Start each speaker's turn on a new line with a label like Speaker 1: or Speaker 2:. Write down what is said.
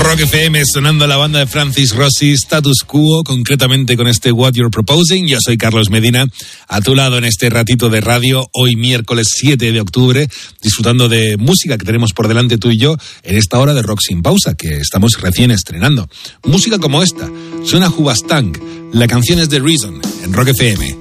Speaker 1: Rock FM, sonando la banda de Francis Rossi, Status Quo, concretamente con este What You're Proposing. Yo soy Carlos Medina, a tu lado en este ratito de radio, hoy miércoles 7 de octubre, disfrutando de música que tenemos por delante tú y yo en esta hora de Rock Sin Pausa, que estamos recién estrenando. Música como esta, suena Hoobastank, la canción es The Reason, en Rock FM.